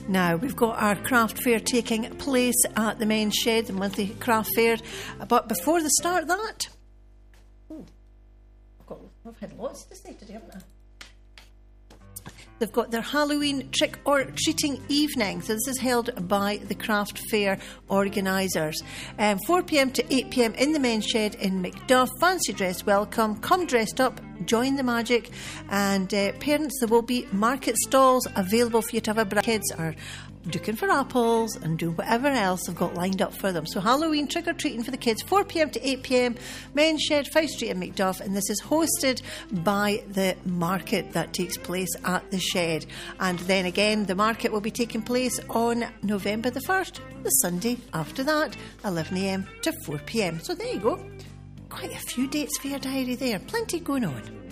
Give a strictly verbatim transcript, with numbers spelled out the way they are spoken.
Now, we've got our craft fair taking place at the Men's Shed, the monthly craft fair. But before they start that... Oh, I've, got, I've had lots this day today, haven't I? They've got their Halloween trick-or-treating evening. So this is held by the craft fair organisers. Um, four p.m. to eight p.m. in the Men's Shed in Macduff. Fancy dress welcome. Come dressed up. Join the magic. And uh, parents, there will be market stalls available for you to have a break. Kids are looking for apples and doing whatever else they've got lined up for them. So Halloween trick-or-treating for the kids, four p.m. to eight p.m. Men's Shed, Fife Street in Macduff. And this is hosted by the market that takes place at the Shed. And then again, the market will be taking place on November the first, the Sunday after that, eleven a.m. to four p.m. So there you go. Quite a few dates for your diary there. Plenty going on.